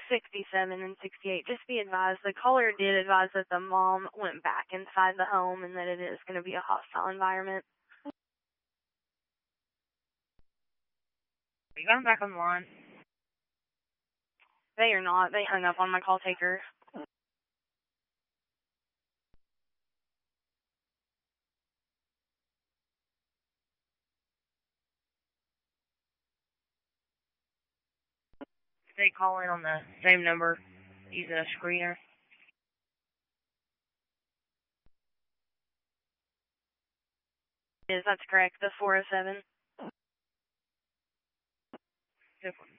67 and 68. Just be advised, the caller did advise that the mom went back inside the home and that it is going to be a hostile environment. You got them back on the line. They are not. They hung up on my call taker. They call in on the same number using a screener. Yes, that's correct. The 407.